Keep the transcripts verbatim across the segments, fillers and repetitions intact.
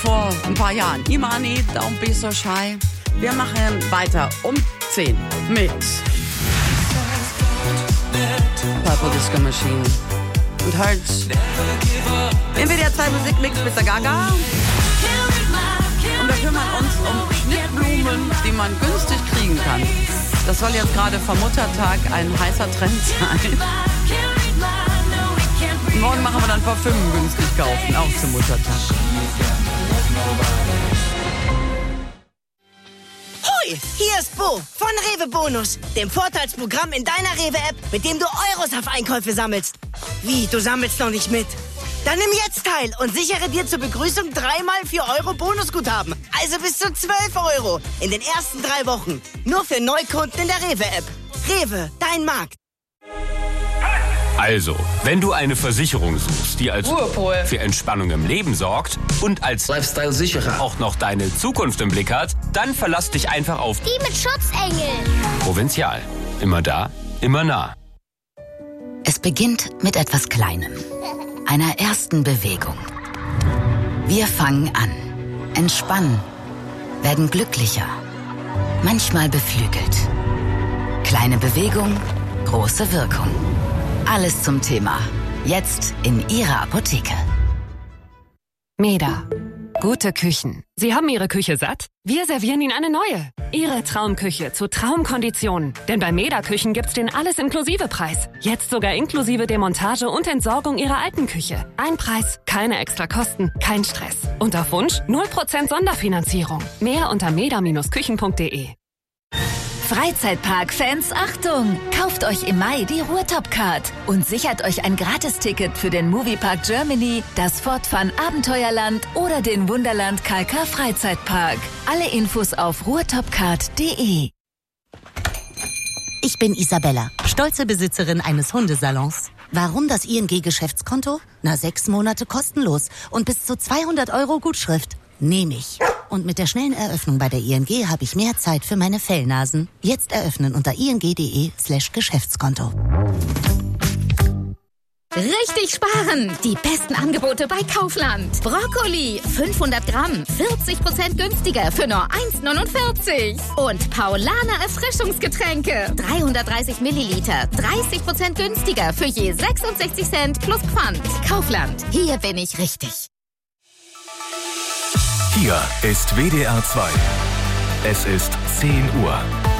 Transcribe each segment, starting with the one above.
Vor ein paar Jahren. Imani, don't be so shy. Wir machen weiter um zehn mit Purple Disco Machine und Hurts. In W D R zwei Musikmix mit der Gaga. Und wir kümmern uns um Schnittblumen, die man günstig kriegen kann. Das soll jetzt gerade vom Muttertag ein heißer Trend sein. Morgen machen wir dann Parfüm günstig kaufen, auch zum Muttertag. Hoi, hier ist Bo von Rewe Bonus, dem Vorteilsprogramm in deiner Rewe-App, mit dem du Euros auf Einkäufe sammelst. Wie, du sammelst noch nicht mit? Dann nimm jetzt teil und sichere dir zur Begrüßung dreimal vier Euro Bonusguthaben. Also bis zu zwölf Euro in den ersten drei Wochen. Nur für Neukunden in der Rewe-App. Rewe, dein Markt. Also, wenn du eine Versicherung suchst, die als Ruhepol für Entspannung im Leben sorgt und als Lifestyle-Sicherer auch noch deine Zukunft im Blick hat, dann verlass dich einfach auf die mit Schutzengel. Provinzial. Immer da, immer nah. Es beginnt mit etwas Kleinem. Einer ersten Bewegung. Wir fangen an, entspannen, werden glücklicher, manchmal beflügelt. Kleine Bewegung, große Wirkung. Alles zum Thema. Jetzt in Ihrer Apotheke. Meda. Gute Küchen. Sie haben Ihre Küche satt? Wir servieren Ihnen eine neue. Ihre Traumküche zu Traumkonditionen. Denn bei Meda Küchen gibt's den Alles-Inklusive-Preis. Jetzt sogar inklusive Demontage und Entsorgung Ihrer alten Küche. Ein Preis, keine extra Kosten, kein Stress. Und auf Wunsch null Prozent Sonderfinanzierung. Mehr unter meda Bindestrich küchen punkt de. Freizeitpark-Fans, Achtung! Kauft euch im Mai die Ruhrtop-Card und sichert euch ein Gratisticket für den Moviepark Germany, das Fort Fun Abenteuerland oder den Wunderland K K Freizeitpark. Alle Infos auf ruhrtopcard punkt de. Ich bin Isabella, stolze Besitzerin eines Hundesalons. Warum das I N G-Geschäftskonto? Na, sechs Monate kostenlos und bis zu zweihundert Euro Gutschrift. Nehme ich. Und mit der schnellen Eröffnung bei der I N G habe ich mehr Zeit für meine Fellnasen. Jetzt eröffnen unter ing.de slash Geschäftskonto. Richtig sparen! Die besten Angebote bei Kaufland. Brokkoli, fünfhundert Gramm, vierzig Prozent günstiger für nur eins neunundvierzig. Und Paulaner Erfrischungsgetränke, dreihundertdreißig Milliliter, dreißig Prozent günstiger für je sechsundsechzig Cent plus Pfand. Kaufland, hier bin ich richtig. Hier ist W D R zwei. Es ist zehn Uhr.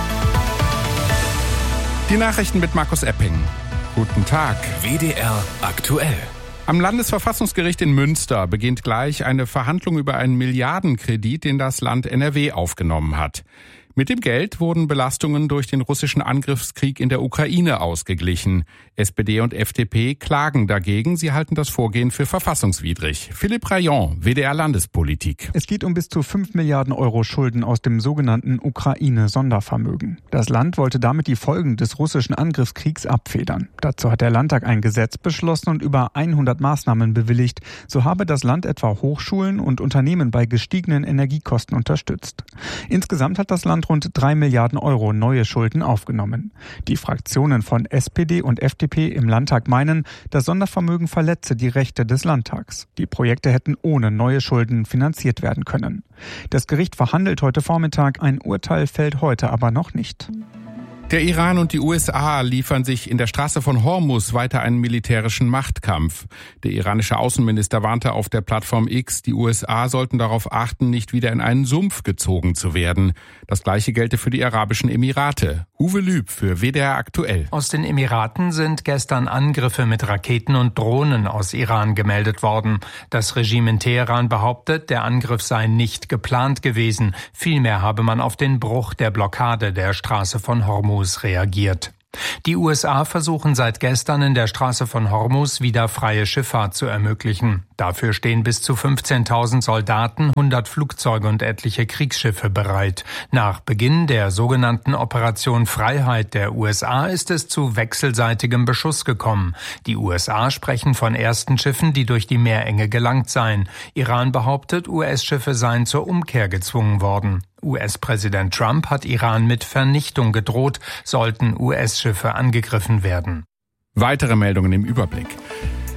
Die Nachrichten mit Markus Epping. Guten Tag. W D R aktuell. Am Landesverfassungsgericht in Münster beginnt gleich eine Verhandlung über einen Milliardenkredit, den das Land N R W aufgenommen hat. Mit dem Geld wurden Belastungen durch den russischen Angriffskrieg in der Ukraine ausgeglichen. S P D und F D P klagen dagegen. Sie halten das Vorgehen für verfassungswidrig. Philipp Rayon, W D R Landespolitik. Es geht um bis zu fünf Milliarden Euro Schulden aus dem sogenannten Ukraine-Sondervermögen. Das Land wollte damit die Folgen des russischen Angriffskriegs abfedern. Dazu hat der Landtag ein Gesetz beschlossen und über hundert Maßnahmen bewilligt. So habe das Land etwa Hochschulen und Unternehmen bei gestiegenen Energiekosten unterstützt. Insgesamt hat das Land rund drei Milliarden Euro neue Schulden aufgenommen. Die Fraktionen von S P D und F D P im Landtag meinen, das Sondervermögen verletze die Rechte des Landtags. Die Projekte hätten ohne neue Schulden finanziert werden können. Das Gericht verhandelt heute Vormittag, ein Urteil fällt heute aber noch nicht. Der Iran und die U S A liefern sich in der Straße von Hormuz weiter einen militärischen Machtkampf. Der iranische Außenminister warnte auf der Plattform X, die U S A sollten darauf achten, nicht wieder in einen Sumpf gezogen zu werden. Das Gleiche gelte für die Arabischen Emirate. Uwe Lüb für W D R aktuell. Aus den Emiraten sind gestern Angriffe mit Raketen und Drohnen aus Iran gemeldet worden. Das Regime in Teheran behauptet, der Angriff sei nicht geplant gewesen. Vielmehr habe man auf den Bruch der Blockade der Straße von Hormuz reagiert. Die U S A versuchen seit gestern in der Straße von Hormuz wieder freie Schifffahrt zu ermöglichen. Dafür stehen bis zu fünfzehntausend Soldaten, hundert Flugzeuge und etliche Kriegsschiffe bereit. Nach Beginn der sogenannten Operation Freiheit der U S A ist es zu wechselseitigem Beschuss gekommen. Die U S A sprechen von ersten Schiffen, die durch die Meerenge gelangt seien. Iran behauptet, U S-Schiffe seien zur Umkehr gezwungen worden. U S-Präsident Trump hat Iran mit Vernichtung gedroht, sollten U S-Schiffe angegriffen werden. Weitere Meldungen im Überblick.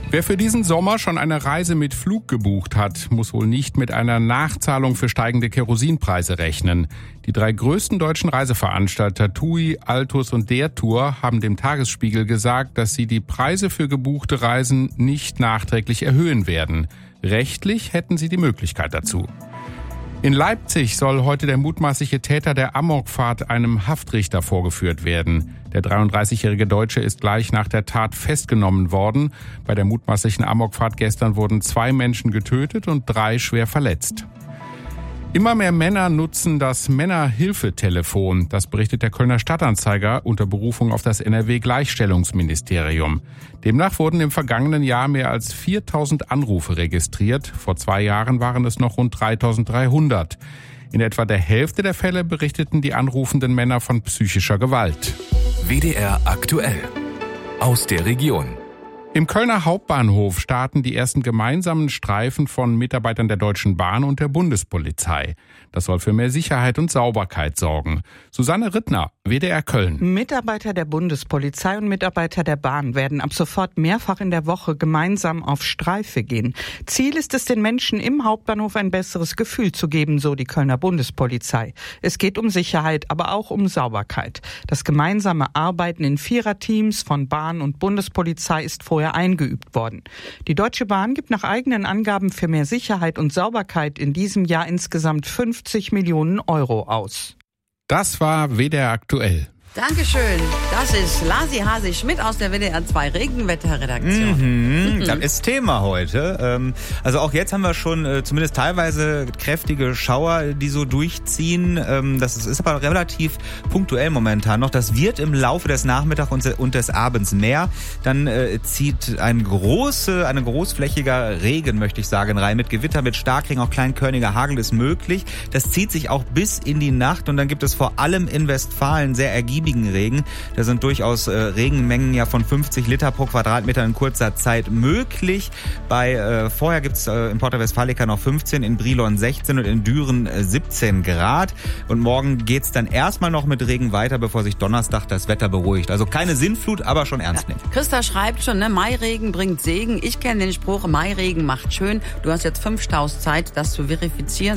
Wer für diesen Sommer schon eine Reise mit Flug gebucht hat, muss wohl nicht mit einer Nachzahlung für steigende Kerosinpreise rechnen. Die drei größten deutschen Reiseveranstalter TUI, Altus und Der Tour haben dem Tagesspiegel gesagt, dass sie die Preise für gebuchte Reisen nicht nachträglich erhöhen werden. Rechtlich hätten sie die Möglichkeit dazu. In Leipzig soll heute der mutmaßliche Täter der Amokfahrt einem Haftrichter vorgeführt werden. Der dreiunddreißigjährige Deutsche ist gleich nach der Tat festgenommen worden. Bei der mutmaßlichen Amokfahrt gestern wurden zwei Menschen getötet und drei schwer verletzt. Immer mehr Männer nutzen das Männerhilfetelefon. Das berichtet der Kölner Stadtanzeiger unter Berufung auf das N R W-Gleichstellungsministerium. Demnach wurden im vergangenen Jahr mehr als viertausend Anrufe registriert. Vor zwei Jahren waren es noch rund dreitausenddreihundert. In etwa der Hälfte der Fälle berichteten die anrufenden Männer von psychischer Gewalt. W D R aktuell. Aus der Region. Im Kölner Hauptbahnhof starten die ersten gemeinsamen Streifen von Mitarbeitern der Deutschen Bahn und der Bundespolizei. Das soll für mehr Sicherheit und Sauberkeit sorgen. Susanne Rittner, W D R Köln. Mitarbeiter der Bundespolizei und Mitarbeiter der Bahn werden ab sofort mehrfach in der Woche gemeinsam auf Streife gehen. Ziel ist es, den Menschen im Hauptbahnhof ein besseres Gefühl zu geben, so die Kölner Bundespolizei. Es geht um Sicherheit, aber auch um Sauberkeit. Das gemeinsame Arbeiten in Viererteams von Bahn und Bundespolizei ist vorher eingeübt worden. Die Deutsche Bahn gibt nach eigenen Angaben für mehr Sicherheit und Sauberkeit in diesem Jahr insgesamt fünfzig Millionen Euro aus. Das war W D R aktuell. Dankeschön. Das ist Lasi Hasi Schmidt aus der W D R zwei Regenwetterredaktion. Mhm, mhm. Das ist Thema heute. Also auch jetzt haben wir schon zumindest teilweise kräftige Schauer, die so durchziehen. Das ist aber relativ punktuell momentan noch. Das wird im Laufe des Nachmittags und des Abends mehr. Dann zieht ein große, eine großflächiger Regen, möchte ich sagen, rein. Mit Gewitter, mit Starkregen, auch kleinkörniger Hagel ist möglich. Das zieht sich auch bis in die Nacht und dann gibt es vor allem in Westfalen sehr ergiebige Regen. Da sind durchaus äh, Regenmengen ja von fünfzig Liter pro Quadratmeter in kurzer Zeit möglich. Bei äh, vorher gibt's äh, in Porta Westfalica noch fünfzehn, in Brilon sechzehn und in Düren äh, siebzehn Grad. Und morgen geht's dann erstmal noch mit Regen weiter, bevor sich Donnerstag das Wetter beruhigt. Also keine Sintflut, aber schon ernst nehmen. Ja, Christa schreibt schon, ne, Mairegen bringt Segen. Ich kenne den Spruch, Mairegen macht schön. Du hast jetzt fünf Staus Zeit, das zu verifizieren.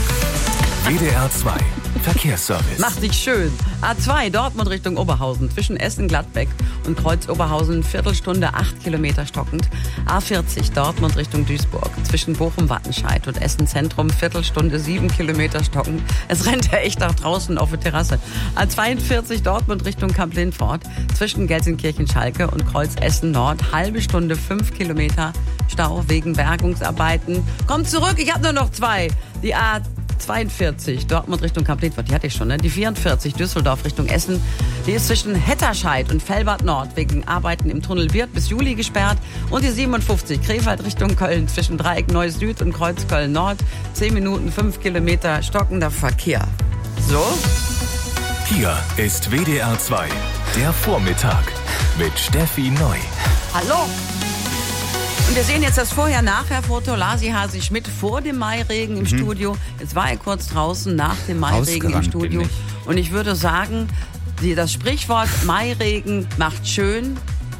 W D R zwei Verkehrsservice. Macht dich schön. A zwei Dortmund Richtung Oberhausen zwischen Essen-Gladbeck und Kreuz Oberhausen Viertelstunde acht Kilometer stockend. A vierzig Dortmund Richtung Duisburg zwischen Bochum-Wattenscheid und Essen Zentrum Viertelstunde sieben Kilometer stockend. Es rennt ja echt auch draußen auf der Terrasse. A zweiundvierzig Dortmund Richtung Kamp-Lindfort zwischen Gelsenkirchen-Schalke und Kreuz Essen Nord halbe Stunde fünf Kilometer Stau wegen Bergungsarbeiten. Kommt zurück, ich habe nur noch zwei. Die A zweiundvierzig Dortmund Richtung Kamp-Lindfort, die hatte ich schon, ne? Die vierundvierzig Düsseldorf Richtung Essen, die ist zwischen Hetterscheid und Fellbad Nord wegen Arbeiten im Tunnel wird bis Juli gesperrt. Und die siebenundfünfzig Krefeld Richtung Köln zwischen Dreieck Neues Süd und Kreuz Köln Nord, zehn Minuten, fünf Kilometer stockender Verkehr. So? Hier ist W D R zwei, der Vormittag mit Steffi Neu. Hallo? Und wir sehen jetzt das Vorher-Nachher-Foto. Lasi Hasi Schmidt vor dem Mairegen im mhm. Studio. Jetzt war er kurz draußen nach dem Mairegen im Studio. Ich. Und ich würde sagen, die, das Sprichwort Mairegen macht schön.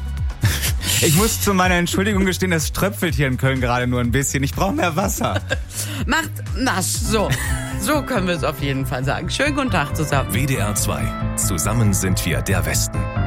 Ich muss zu meiner Entschuldigung gestehen, es tröpfelt hier in Köln gerade nur ein bisschen. Ich brauche mehr Wasser. Macht nass, so. So können wir es auf jeden Fall sagen. Schönen guten Tag zusammen. W D R zwei. Zusammen sind wir der Westen.